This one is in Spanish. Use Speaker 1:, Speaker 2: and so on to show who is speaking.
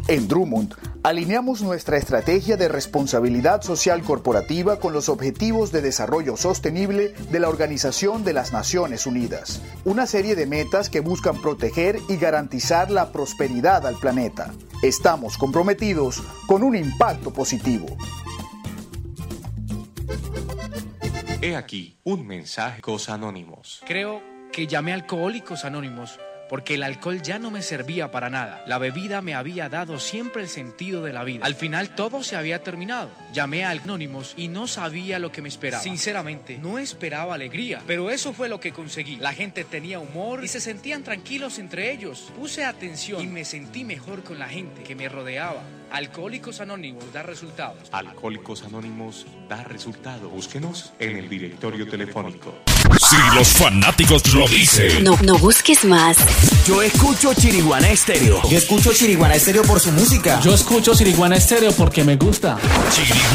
Speaker 1: En Drummond, alineamos nuestra estrategia de responsabilidad social corporativa con los Objetivos de Desarrollo Sostenible de la Organización de las Naciones Unidas, una serie de metas que buscan proteger y garantizar la prosperidad al planeta. Estamos comprometidos con un impacto positivo.
Speaker 2: He aquí un mensaje Anónimos.
Speaker 3: Creo que llamé a Alcohólicos Anónimos porque el alcohol ya no me servía para nada. La bebida me había dado siempre el sentido de la vida. Al final todo se había terminado. Llamé a Anónimos y no sabía lo que me esperaba. Sinceramente, no esperaba alegría, pero eso fue lo que conseguí. La gente tenía humor y se sentían tranquilos entre ellos. Puse atención y me sentí mejor con la gente que me rodeaba. Alcohólicos Anónimos da resultados.
Speaker 2: Alcohólicos Anónimos da resultados. Búsquenos en el directorio telefónico.
Speaker 4: Si los fanáticos lo dicen.
Speaker 5: No busques más.
Speaker 6: Yo escucho Chiriguana Estéreo.
Speaker 7: Yo escucho Chiriguana Estéreo por su música.
Speaker 8: Yo escucho Chiriguana Estéreo porque me gusta.